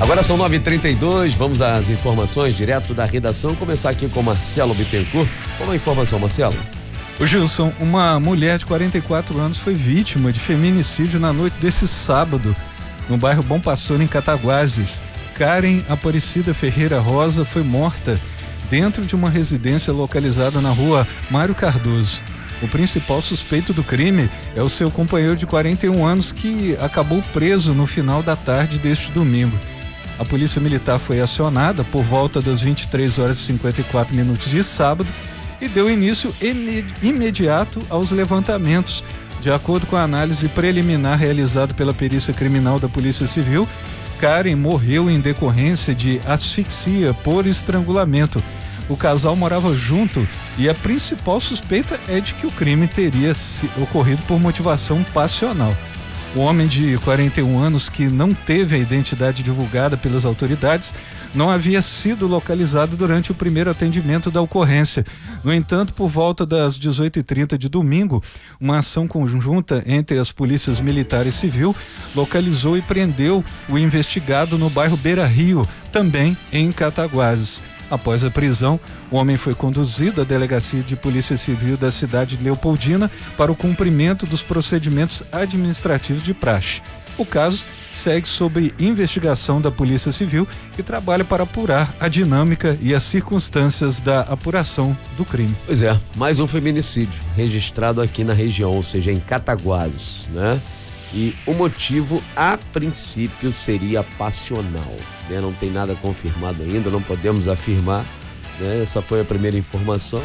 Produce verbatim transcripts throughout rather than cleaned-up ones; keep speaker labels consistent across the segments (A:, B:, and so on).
A: Agora são nove e trinta e dois, vamos às informações direto da redação. Começar aqui com Marcelo Bittencourt. Qual a informação, Marcelo?
B: O Gilson, uma mulher de quarenta e quatro anos foi vítima de feminicídio na noite desse sábado, no bairro Bom Pastor, em Cataguases. Karen Aparecida Ferreira Rosa foi morta dentro de uma residência localizada na rua Mário Cardoso. O principal suspeito do crime é o seu companheiro de quarenta e um anos, que acabou preso no final da tarde deste domingo. A polícia militar foi acionada por volta das vinte e três horas e cinquenta e quatro minutos de sábado e deu início imediato aos levantamentos. De acordo com a análise preliminar realizada pela perícia criminal da Polícia Civil, Karen morreu em decorrência de asfixia por estrangulamento. O casal morava junto e a principal suspeita é de que o crime teria ocorrido por motivação passional. O homem de quarenta e um anos, que não teve a identidade divulgada pelas autoridades, não havia sido localizado durante o primeiro atendimento da ocorrência. No entanto, por volta das dezoito e trinta de domingo, uma ação conjunta entre as polícias militar e civil localizou e prendeu o investigado no bairro Beira Rio, também em Cataguases. Após a prisão, o homem foi conduzido à delegacia de polícia civil da cidade de Leopoldina para o cumprimento dos procedimentos administrativos de praxe. O caso segue sob investigação da Polícia Civil, que trabalha para apurar a dinâmica e as circunstâncias da apuração do crime.
A: Pois é, mais um feminicídio registrado aqui na região, ou seja, em Cataguases, né? E o motivo, a princípio, seria passional, né? Não tem nada confirmado ainda, não podemos afirmar, né? Essa foi a primeira informação.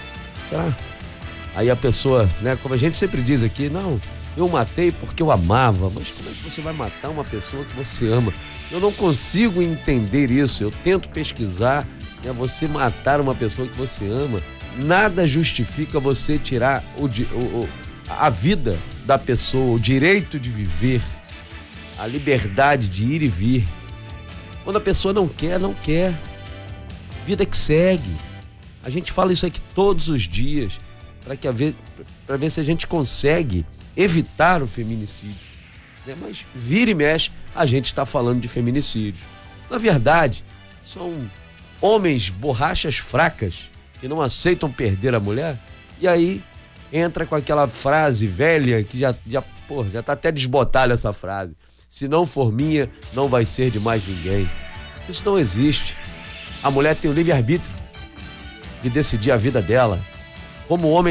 A: Tá. Aí a pessoa, né? Como a gente sempre diz aqui, não, eu matei porque eu amava. Mas como é que você vai matar uma pessoa que você ama? Eu não consigo entender isso. Eu tento pesquisar, né? Você matar uma pessoa que você ama, nada justifica você tirar o, o, o a vida da pessoa, o direito de viver, a liberdade de ir e vir. Quando a pessoa não quer, não quer. Vida que segue. A gente fala isso aqui todos os dias para que ver, para ver se a gente consegue evitar o feminicídio, né? Mas vira e mexe, a gente está falando de feminicídio. Na verdade, são homens borrachas fracas que não aceitam perder a mulher, e aí entra com aquela frase velha que já, já, porra, já tá até desbotada essa frase. Se não for minha, não vai ser de mais ninguém. Isso não existe. A mulher tem o livre-arbítrio de decidir a vida dela. Como o homem